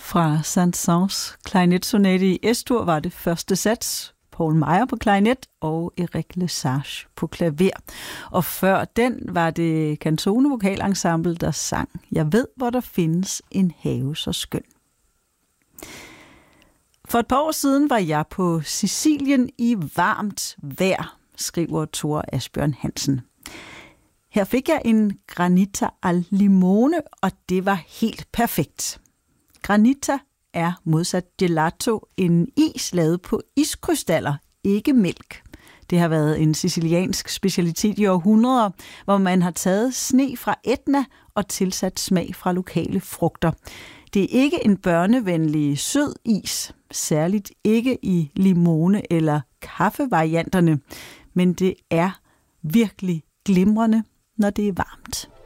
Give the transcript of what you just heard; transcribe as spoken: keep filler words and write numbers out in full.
Fra Saint-Saëns klarinetsonate i S-dur var det første sats. Paul Meyer på klarinet og Eric Lesage på klaver. Og før den var det Cantone Vokalensemble, der sang Jeg ved, hvor der findes en have så skøn. For et par år siden var jeg på Sicilien i varmt vejr, skriver Tore Asbjørn Hansen. Her fik jeg en granita al limone, og det var helt perfekt. Granita er modsat gelato en is lavet på iskrystaller, ikke mælk. Det har været en siciliansk specialitet i århundreder, hvor man har taget sne fra Etna og tilsat smag fra lokale frugter. Det er ikke en børnevenlig sød is, særligt ikke i limone- eller kaffevarianterne, men det er virkelig glimrende, når det er varmt.